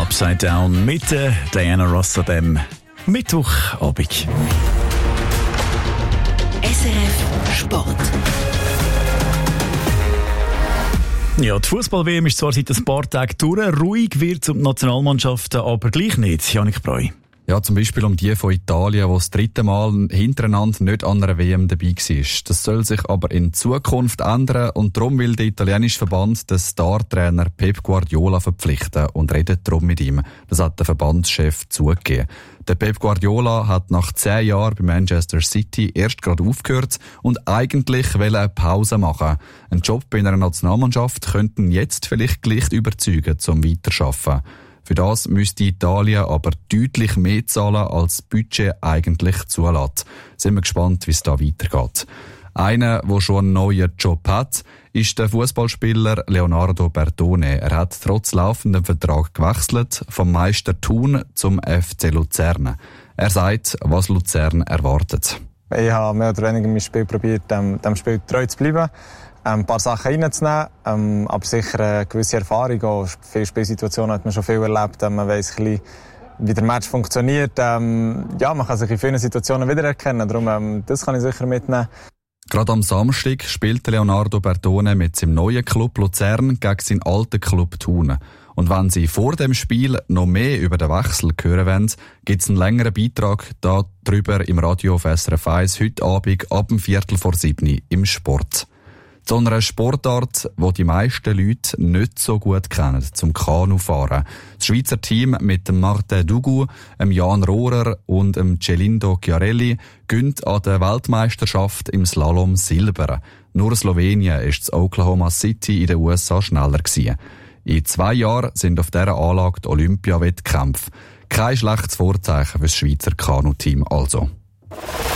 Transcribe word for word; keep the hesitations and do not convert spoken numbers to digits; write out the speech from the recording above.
Upside Down mit äh, Diana Ross an dem Mittwochabend. S R F Sport. Ja, die Fußball-W M ist zwar seit ein paar Tagen durch, ruhig wird es um die Nationalmannschaften aber gleich nicht. Janik Breu. Ja, zum Beispiel um die von Italien, die das dritte Mal hintereinander nicht an einer W M dabei war. Das soll sich aber in Zukunft ändern und darum will der italienische Verband den Star-Trainer Pep Guardiola verpflichten und redet darum mit ihm. Das hat der Verbandschef zugegeben. Der Pep Guardiola hat nach zehn Jahren bei Manchester City erst gerade aufgehört und eigentlich will er eine Pause machen. Ein Job bei einer Nationalmannschaft könnte ihn jetzt vielleicht gleich überzeugen, zum Weiterarbeiten. Für das müsste Italien aber deutlich mehr zahlen, als das Budget eigentlich zulässt. Sind wir gespannt, wie es da weitergeht. Einer, der schon einen neuen Job hat, ist der Fußballspieler Leonardo Bertone. Er hat trotz laufendem Vertrag gewechselt, vom Meister Thun zum F C Luzern. Er sagt, was Luzern erwartet. Ich habe mehr oder weniger mein Spiel probiert, dem, dem Spiel treu zu bleiben. Ein paar Sachen reinzunehmen, ähm, aber sicher eine gewisse Erfahrung. Auch viele Spielsituationen hat man schon viel erlebt. Man weiss ein bisschen, wie der Match funktioniert. Ähm, ja, man kann sich in vielen Situationen wiedererkennen. Darum, ähm, das kann ich sicher mitnehmen. Gerade am Samstag spielt Leonardo Bertone mit seinem neuen Club Luzern gegen seinen alten Club Thun. Und wenn Sie vor dem Spiel noch mehr über den Wechsel hören wollen, gibt es einen längeren Beitrag darüber im Radio auf S R F eins heute Abend ab dem Viertel vor sieben im Sport. Zu einer Sportart, die die meisten Leute nicht so gut kennen, zum Kanufahren. Das Schweizer Team mit dem Martin Dugu, dem Jan Rohrer und dem Celindo Chiarelli gönnt an der Weltmeisterschaft im Slalom Silber. Nur Slowenien ist in Oklahoma City in den U S A schneller gewesen. In zwei Jahren sind auf dieser Anlage die Olympiawettkämpfe. Kein schlechtes Vorzeichen für das Schweizer Kanu-Team also.